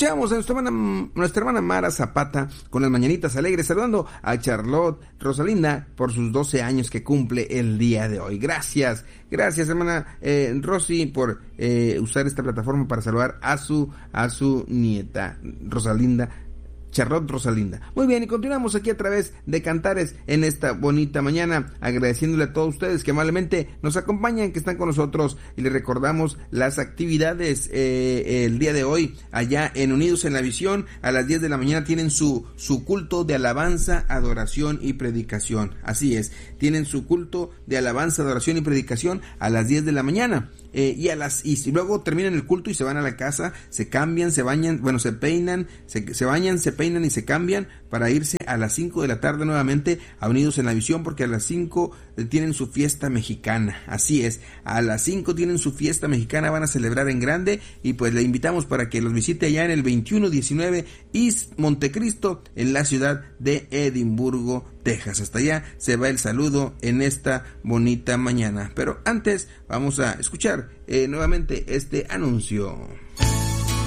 Escuchamos a nuestra hermana Mara Zapata con las mañanitas alegres, saludando a Charlotte Rosalinda por sus 12 años que cumple el día de hoy. Gracias hermana Rosy por usar esta plataforma para saludar a su nieta Rosalinda. Charlotte Rosalinda. Muy bien, y continuamos aquí a través de Cantares en esta bonita mañana, agradeciéndole a todos ustedes que amablemente nos acompañan, que están con nosotros, y les recordamos las actividades el día de hoy, allá en Unidos en la Visión, a las 10 de la mañana tienen su culto de alabanza, adoración y predicación. Así es, tienen su culto de alabanza, adoración y predicación a las 10 de la mañana. Y luego terminan el culto y se van a la casa, se cambian, se bañan, se peinan, se bañan, se peinan y se cambian para irse a las 5 de la tarde nuevamente a Unidos en la Visión, porque a las 5 tienen su fiesta mexicana. Así es, a las 5 tienen su fiesta mexicana, van a celebrar en grande, y pues le invitamos para que los visite allá en el 2119 East Montecristo, en la ciudad de Edimburgo, Texas. Hasta allá se va el saludo en esta bonita mañana. Pero antes vamos a escuchar nuevamente este anuncio.